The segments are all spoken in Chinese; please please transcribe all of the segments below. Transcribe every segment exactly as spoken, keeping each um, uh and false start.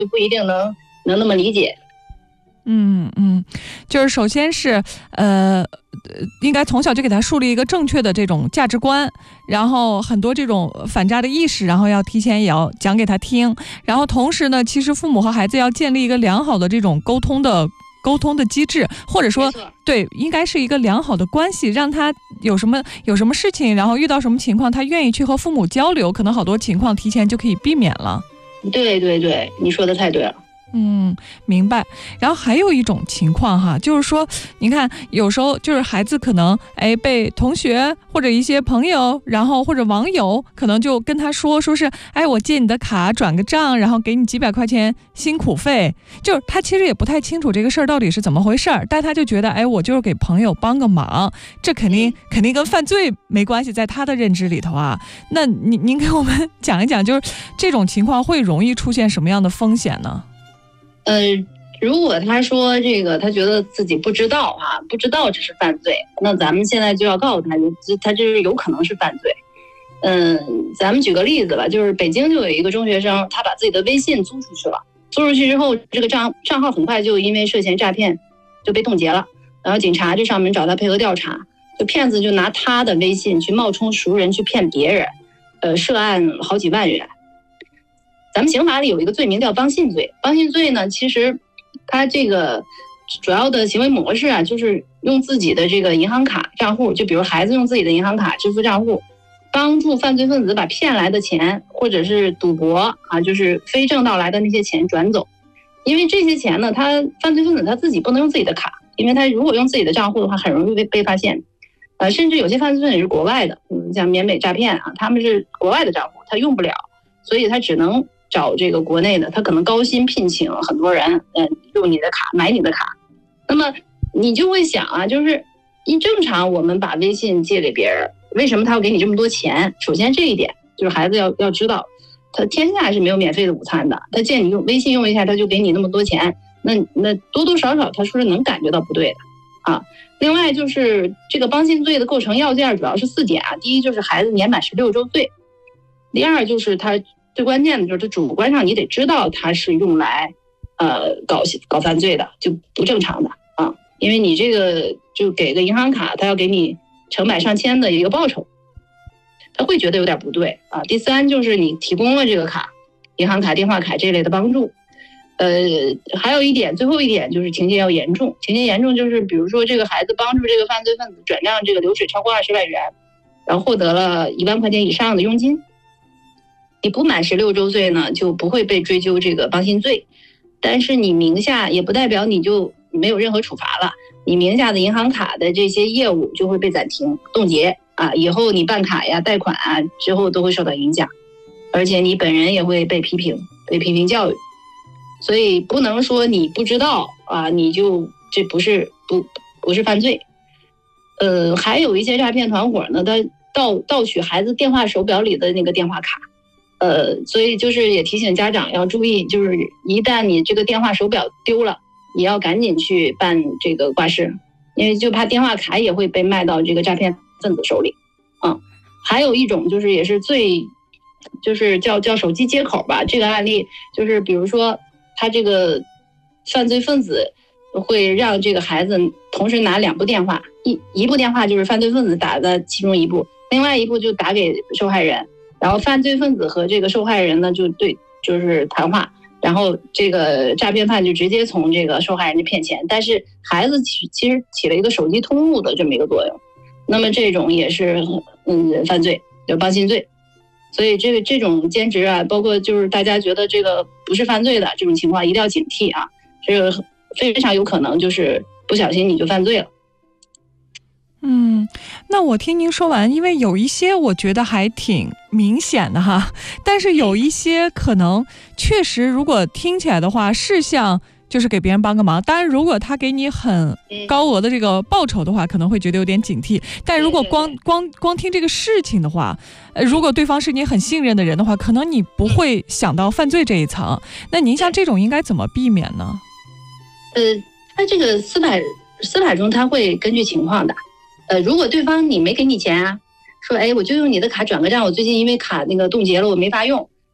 就不一定能能那么理解。 嗯嗯，就是首先是呃，应该从小就给他树立一个正确的这种价值观，然后很多这种反诈的意识，然后要提前也要讲给他听，然后同时呢，其实父母和孩子要建立一个良好的这种沟通的沟通的机制，或者说对，应该是一个良好的关系，让他有什么有什么事情，然后遇到什么情况，他愿意去和父母交流，可能好多情况提前就可以避免了。 对对对，你说的太对了。 嗯，明白。然后还有一种情况哈，就是说，你看，有时候就是孩子可能哎被同学或者一些朋友，然后或者网友可能就跟他说，说是哎我借你的卡转个账，然后给你几百块钱辛苦费，就是他其实也不太清楚这个事儿到底是怎么回事儿，但他就觉得哎我就是给朋友帮个忙，这肯定肯定跟犯罪没关系，在他的认知里头啊。那您您给我们讲一讲，就是这种情况会容易出现什么样的风险呢？ 呃，如果他说这个，他觉得自己不知道啊，不知道这是犯罪，那咱们现在就要告诉他，他这是有可能是犯罪。嗯，咱们举个例子吧，就是北京就有一个中学生，他把自己的微信租出去了，租出去之后，这个账账号很快就因为涉嫌诈骗就被冻结了，然后警察就上门找他配合调查，就骗子就拿他的微信去冒充熟人去骗别人，呃，涉案好几万元。咱们刑法里有一个罪名叫帮信罪，帮信罪呢，其实它这个主要的行为模式啊，就是用自己的这个银行卡账户，就比如孩子用自己的银行卡支付账户，帮助犯罪分子把骗来的钱或者是赌博啊，就是非正道来的那些钱转走。因为这些钱呢，他犯罪分子他自己不能用自己的卡，因为他如果用自己的账户的话，很容易被被发现。呃，甚至有些犯罪分子是国外的，嗯，像缅北诈骗啊，他们是国外的账户，他用不了，所以他只能找这个国内的，他可能高薪聘请很多人，嗯，用你的卡买你的卡。那么你就会想啊，就是一正常我们把微信借给别人，为什么他要给你这么多钱？首先这一点就是孩子要要知道，他天下是没有免费的午餐的。他见你用微信用一下，他就给你那么多钱，那那多多少少他说是能感觉到不对的啊。另外就是这个帮信罪的构成要件主要是四点啊，第一就是孩子年满十六周岁，第二就是他最关键的就是他主观上你得知道他是用来呃搞搞犯罪的，就不正常的啊，因为你这个就给个银行卡，他要给你成百上千的一个报酬，他会觉得有点不对啊。第三就是你提供了这个卡，银行卡、电话卡这类的帮助。呃，还有一点，最后一点就是情节要严重，情节严重就是比如说这个孩子帮助这个犯罪分子转账这个流水超过二十万元，然后获得了一万块钱以上的佣金。你不满十六周岁呢，就不会被追究这个帮信罪，但是你名下也不代表你就没有任何处罚了，你名下的银行卡的这些业务就会被暂停、冻结啊，以后你办卡呀、贷款啊之后都会受到影响，而且你本人也会被批评、被批评教育，所以不能说你不知道啊，你就这不是不不是犯罪。呃，还有一些诈骗团伙呢，他盗盗取孩子电话手表里的那个电话卡。呃，所以就是也提醒家长要注意，就是一旦你这个电话手表丢了，你要赶紧去办这个挂失，因为就怕电话卡也会被卖到这个诈骗分子手里。嗯，还有一种就是也是最，就是叫叫手机接口吧。这个案例就是比如说他这个犯罪分子会让这个孩子同时拿两部电话，一一部电话就是犯罪分子打的其中一部，另外一部就打给受害人。然后犯罪分子和这个受害人呢就对就是谈话，然后这个诈骗犯就直接从这个受害人就骗钱，但是孩子其其实起了一个手机通路的这么一个作用，那么这种也是嗯犯罪，就帮信罪。所以这个这种兼职啊，包括就是大家觉得这个不是犯罪的这种情况，一定要警惕啊，这个非常有可能就是不小心你就犯罪了。 嗯，那我听您说完，因为有一些我觉得还挺明显的哈，但是有一些可能确实如果听起来的话是像就是给别人帮个忙，当然如果他给你很高额的这个报酬的话，可能会觉得有点警惕，但如果光光光听这个事情的话，呃，如果对方是你很信任的人的话，可能你不会想到犯罪这一层，那您像这种应该怎么避免呢？ 呃，他这个司法司法中他会根据情况的。呃，如果对方你没给你钱啊，说哎我就用你的卡转个账，我最近因为卡那个冻结了我没法用，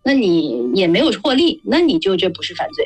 那你也没有获利，那你就这不是犯罪。